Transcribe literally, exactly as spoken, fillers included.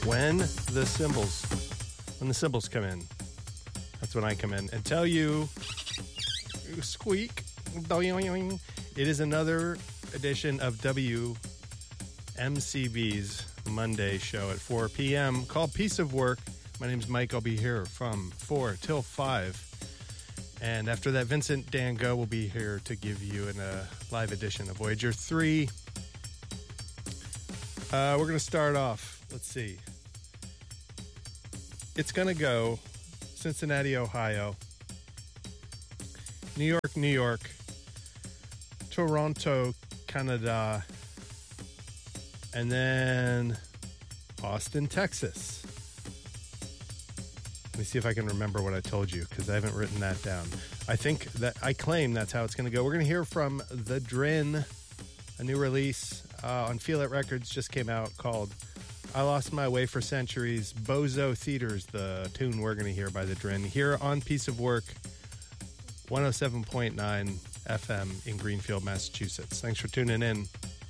When the cymbals, when the cymbals come in, that's when I come in and tell you, squeak, it is another edition of W M C B's Monday show at four p.m. called Piece of Work. My name's Mike. I'll be here from four till five. And after that, Vincent Dan Go will be here to give you a uh, live edition of Voyager three. Uh, we're going to start off. Let's see. It's going to go Cincinnati, Ohio, New York, New York, Toronto, Canada, and then Austin, Texas. Let me see if I can remember what I told you, because I haven't written that down. I think that I claim that's how it's going to go. We're going to hear from The Drin, a new release uh, on Feel It Records just came out called I Lost My Way for Centuries. Bozo Theater's the tune we're going to hear by The Drin here on Piece of Work, one oh seven point nine F M in Greenfield, Massachusetts. Thanks for tuning in.